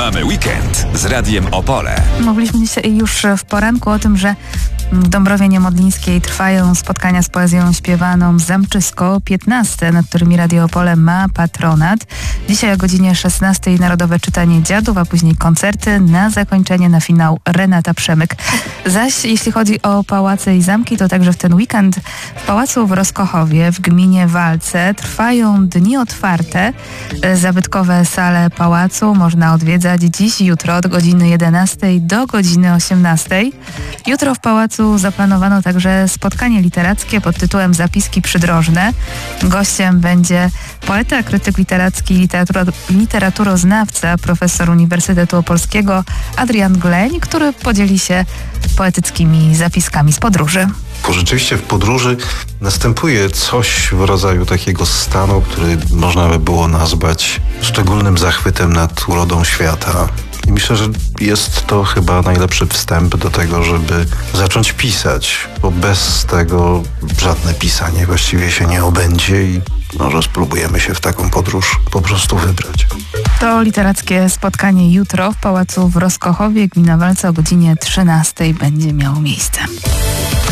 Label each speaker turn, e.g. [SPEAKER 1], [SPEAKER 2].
[SPEAKER 1] Mamy weekend z Radiem Opole.
[SPEAKER 2] Mówiliśmy dzisiaj już w poranku o tym, że w Dąbrowie Niemodlińskiej trwają spotkania z poezją śpiewaną Zamczysko 15, nad którymi Radio Opole ma patronat. Dzisiaj o godzinie 16 Narodowe Czytanie Dziadów, a później koncerty. Na zakończenie, na finał Renata Przemyk. Zaś jeśli chodzi o pałace i zamki, to także w ten weekend w Pałacu w Roskochowie w gminie Walce trwają dni otwarte. Zabytkowe sale pałacu można odwiedzać dziś i jutro od godziny 11 do godziny 18. Jutro w pałacu zaplanowano także spotkanie literackie pod tytułem Zapiski przydrożne. Gościem będzie poeta, krytyk literacki, literaturoznawca, profesor Uniwersytetu Opolskiego Adrian Gleń, który podzieli się poetyckimi zapiskami z podróży.
[SPEAKER 3] Bo rzeczywiście w podróży następuje coś w rodzaju takiego stanu, który można by było nazwać szczególnym zachwytem nad urodą świata. I myślę, że jest to chyba najlepszy wstęp do tego, żeby zacząć pisać, bo bez tego żadne pisanie właściwie się nie obędzie i może spróbujemy się w taką podróż po prostu wybrać.
[SPEAKER 2] To literackie spotkanie jutro w Pałacu w Roskochowie, gmina Walca o godzinie 13 będzie miało miejsce.